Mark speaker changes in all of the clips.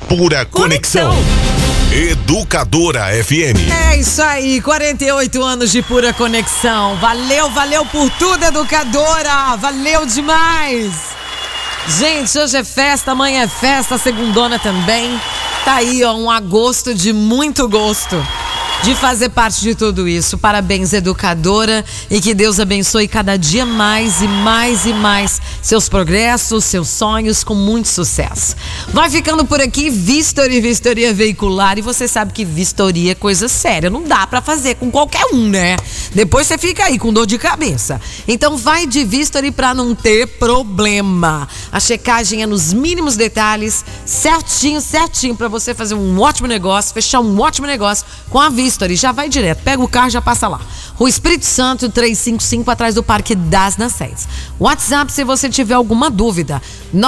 Speaker 1: pura conexão. Educadora FM.
Speaker 2: É isso aí, 48 anos de pura conexão. Valeu por tudo, Educadora. Valeu demais. Gente, hoje é festa, amanhã é festa, segundona também. Tá aí, ó, um agosto de muito gosto de fazer parte de tudo isso. Parabéns, Educadora, e que Deus abençoe cada dia mais e mais e mais seus progressos, seus sonhos, com muito sucesso. Vai ficando por aqui vistoria veicular, e você sabe que vistoria é coisa séria, não dá pra fazer com qualquer um, né? Depois você fica aí com dor de cabeça. Então vai de vistoria pra não ter problema. A checagem é nos mínimos detalhes, certinho pra você fazer um ótimo negócio, fechar um ótimo negócio com a Vistory. Já vai direto, pega o carro, já passa lá. Rua Espírito Santo 355, atrás do Parque das Nações. WhatsApp, se você tiver alguma dúvida,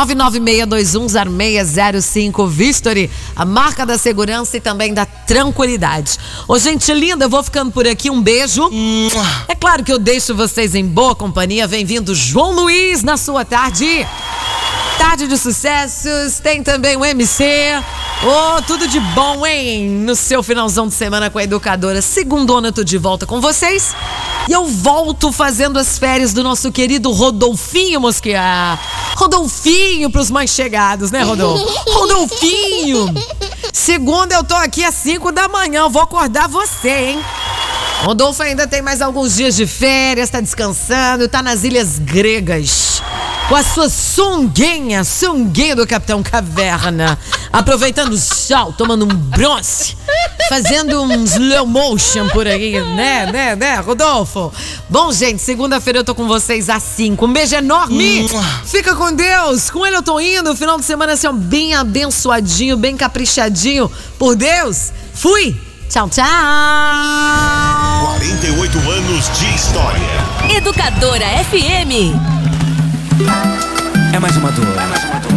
Speaker 2: 996210605. Vistory, a marca da segurança e também da tranquilidade. Ô, gente linda, eu vou ficando por aqui, um beijo. É claro que eu deixo vocês em boa companhia. Vem vindo João Luiz na sua tarde. Tarde de sucessos, tem também o MC. Tudo de bom, hein? No seu finalzão de semana com a Educadora. Segundona eu tô de volta com vocês. E eu volto fazendo as férias do nosso querido Rodolfinho Mosquear. Rodolfinho pros mais chegados, né, Rodolfo? Rodolfinho! Segunda eu tô aqui às 5 da manhã, eu vou acordar você, hein? Rodolfo ainda tem mais alguns dias de férias, tá descansando, tá nas Ilhas Gregas. Com a sua sunguinha do Capitão Caverna. Aproveitando o sol, tomando um bronze, fazendo um slow motion por aí, né, Rodolfo? Bom, gente, segunda-feira eu tô com vocês às 5. Um beijo enorme. Fica com Deus. Com ele eu tô indo. Final de semana assim, bem abençoadinho, bem caprichadinho por Deus. Fui. Tchau, tchau.
Speaker 1: 48 anos de história.
Speaker 3: Educadora FM.
Speaker 4: É mais uma dor.